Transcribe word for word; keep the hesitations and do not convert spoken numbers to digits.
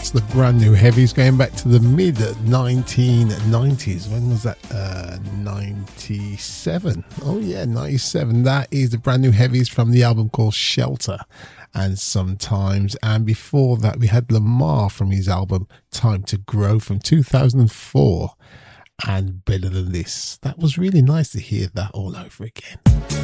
That's the brand new heavies going back to the mid nineteen nineties. When was that? Uh, ninety-seven. Oh yeah, ninety-seven. That is the brand new heavies from the album called Shelter and Sometimes. And before that, we had Lamar from his album Time to Grow from two thousand four. And Better Than This. That was really nice to hear that all over again.